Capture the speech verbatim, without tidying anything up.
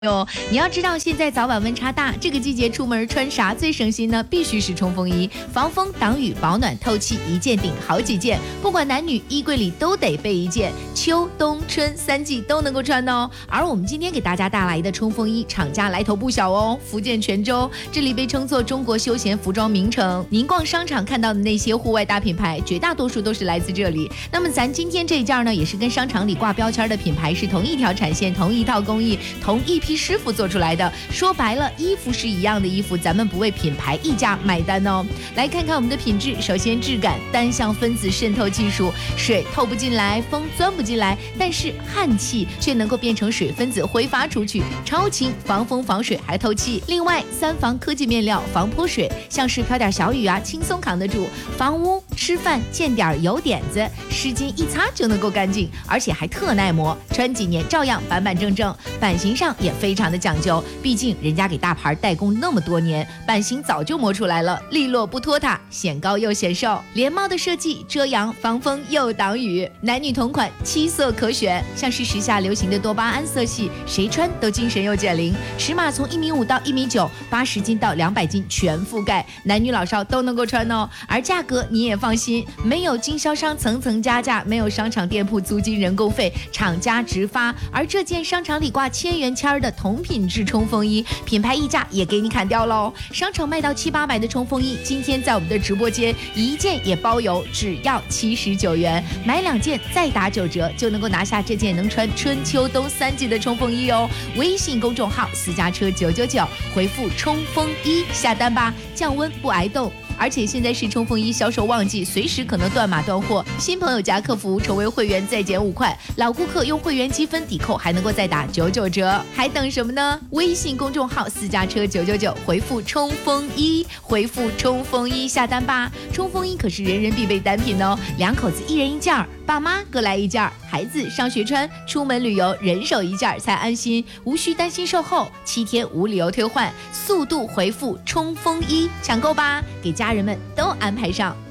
哟，你要知道，现在早晚温差大，这个季节出门穿啥最省心呢？必须是冲锋衣，防风挡雨、保暖透气，一件顶好几件，不管男女，衣柜里都得备一件，秋冬春三季都能够穿哦。而我们今天给大家带来的冲锋衣，厂家来头不小哦，福建泉州，这里被称作中国休闲服装名城。您逛商场看到的那些户外大品牌，绝大多数都是来自这里。那么咱今天这一件呢，也是跟商场里挂标签的品牌是同一条产线、同一套工艺、同一批师傅做出来的。说白了，衣服是一样的衣服，咱们不为品牌溢价买单哦。来看看我们的品质，首先质感，单向分子渗透技术，水透不进来，风钻不进来，但是汗气却能够变成水分子挥发出去，超轻，防风防水还透气。另外，三防科技面料，防泼水，像是飘点小雨啊，轻松扛得住。防污，吃饭见点油点子，湿巾一擦就能够干净，而且还特耐磨，穿几年照样板板正正。版型上也非常的讲究，毕竟人家给大牌代工那么多年，版型早就磨出来了，利落不拖沓，显高又显瘦。连帽的设计，遮阳防风又挡雨，男女同款，七色可选，像是时下流行的多巴胺色系，谁穿都精神又减龄。尺码从一米五到一米九，八十斤到两百斤全覆盖，男女老少都能够穿哦。而价格你也放心，没有经销商层层加价，没有商场店铺租金人工费，厂家直发。而这件商场里挂千元签的同品质冲锋衣，品牌溢价也给你砍掉喽。商场卖到七八百的冲锋衣，今天在我们的直播间一件也包邮，只要七十九元，买两件再打九折，就能够拿下这件能穿春秋冬三季的冲锋衣哦。微信公众号私家车九九九，回复冲锋衣下单吧，降温不挨冻。而且现在是冲锋衣销售旺季，随时可能断码断货。新朋友加客服成为会员再减五块，老顾客用会员积分抵扣还能够再打九九折，还等什么呢？微信公众号私家车九九九，回复冲锋衣，回复冲锋衣下单吧。冲锋衣可是人人必备单品哦，两口子一人一件，爸妈各来一件，孩子上学穿，出门旅游人手一件才安心，无需担心售后，七天无理由退换，速度回复冲锋衣抢购吧，给家人们都安排上。